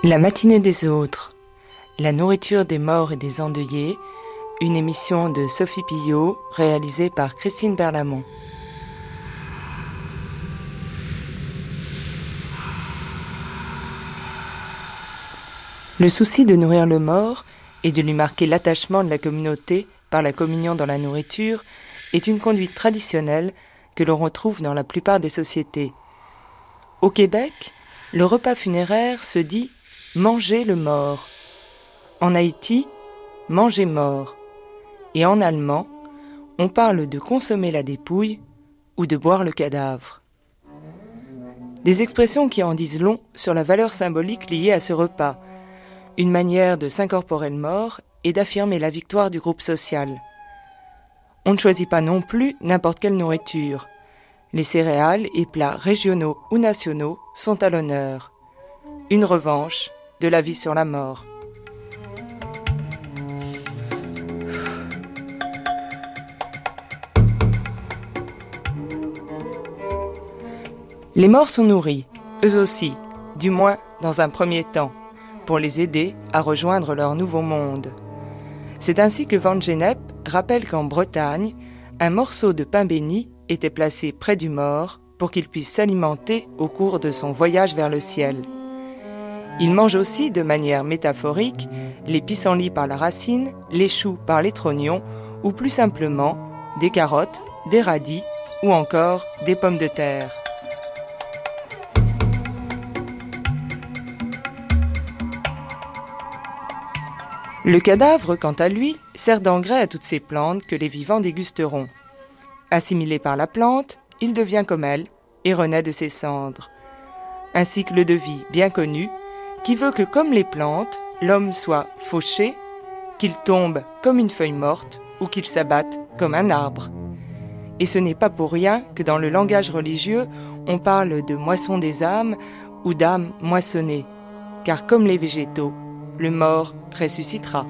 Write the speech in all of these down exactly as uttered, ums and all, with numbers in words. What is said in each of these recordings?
La matinée des autres, la nourriture des morts et des endeuillés, une émission de Sophie Pillot réalisée par Christine Berlamont. Le souci de nourrir le mort et de lui marquer l'attachement de la communauté par la communion dans la nourriture est une conduite traditionnelle que l'on retrouve dans la plupart des sociétés. Au Québec, le repas funéraire se dit « manger le mort ». En Haïti, « manger mort ». Et en allemand, on parle de consommer la dépouille ou de boire le cadavre. Des expressions qui en disent long sur la valeur symbolique liée à ce repas, une manière de s'incorporer le mort et d'affirmer la victoire du groupe social. On ne choisit pas non plus n'importe quelle nourriture. Les céréales et plats régionaux ou nationaux sont à l'honneur. Une revanche de la vie sur la mort. Les morts sont nourris, eux aussi, du moins dans un premier temps, pour les aider à rejoindre leur nouveau monde. C'est ainsi que Van Gennep rappelle qu'en Bretagne, un morceau de pain béni était placé près du mort pour qu'il puisse s'alimenter au cours de son voyage vers le ciel. Il mange aussi, de manière métaphorique, les pissenlits par la racine, les choux par les trognons, ou plus simplement, des carottes, des radis ou encore des pommes de terre. Le cadavre, quant à lui, sert d'engrais à toutes ces plantes que les vivants dégusteront. Assimilé par la plante, il devient comme elle et renaît de ses cendres. Un cycle de vie bien connu qui veut que, comme les plantes, l'homme soit fauché, qu'il tombe comme une feuille morte ou qu'il s'abatte comme un arbre. Et ce n'est pas pour rien que dans le langage religieux, on parle de moisson des âmes ou d'âmes moissonnées, car comme les végétaux, le mort ressuscitera.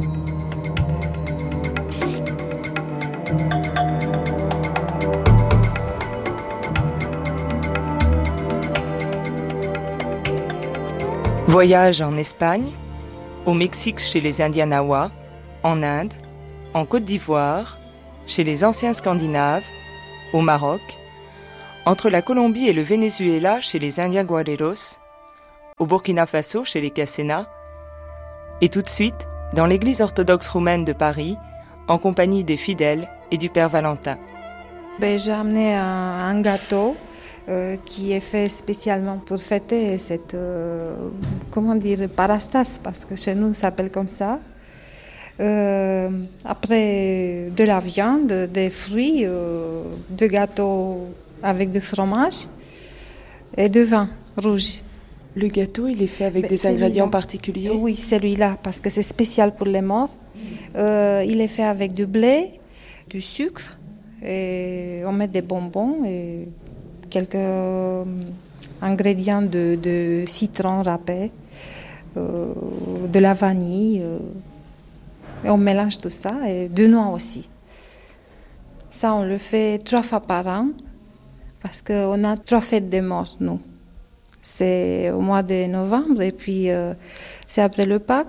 Voyage en Espagne, au Mexique chez les Indiens Nahuas, en Inde, en Côte d'Ivoire, chez les anciens Scandinaves, au Maroc, entre la Colombie et le Venezuela chez les Indiens Guareros, au Burkina Faso chez les Cassena, et tout de suite dans l'église orthodoxe roumaine de Paris, en compagnie des fidèles et du Père Valentin. Ben, j'ai amené un, un gâteau euh, qui est fait spécialement pour fêter cette, euh, comment dire, parastase, parce que chez nous ça s'appelle comme ça. Euh, après de la viande, des fruits, euh, de gâteaux avec du fromage et de vin rouge. Le gâteau, il est fait avec Mais des ingrédients particuliers ? Oui, celui-là, parce que c'est spécial pour les morts. Euh, il est fait avec du blé, du sucre, et on met des bonbons et quelques euh, ingrédients de, de citron râpé, euh, de la vanille. Euh, et on mélange tout ça, et de noix aussi. Ça, on le fait trois fois par an, parce qu'on a trois fêtes des morts, nous. C'est au mois de novembre et puis euh, c'est après le Pâques.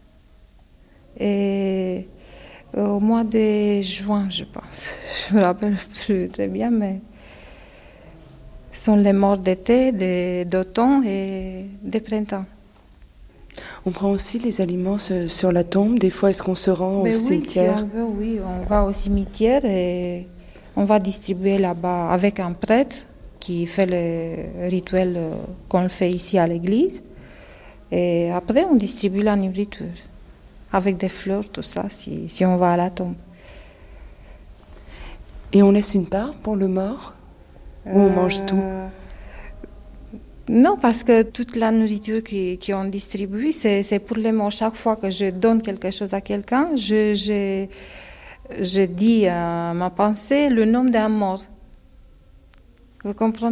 Et euh, au mois de juin, je pense. Je me rappelle plus très bien, mais ce sont les morts d'été, de, d'automne et de printemps. On prend aussi les aliments sur la tombe. Des fois, est-ce qu'on se rend mais au oui, cimetière ? Si on veut, oui, on va au cimetière et on va distribuer là-bas avec un prêtre qui fait le rituel qu'on fait ici à l'église. Et après, on distribue la nourriture avec des fleurs, tout ça, si, si on va à la tombe. Et on laisse une part pour le mort ? Ou on euh... mange tout ? Non, parce que toute la nourriture qu'on distribue, c'est, c'est pour les morts. Chaque fois que je donne quelque chose à quelqu'un, je, je, je dis à ma pensée le nom d'un mort. Vous comprenez ?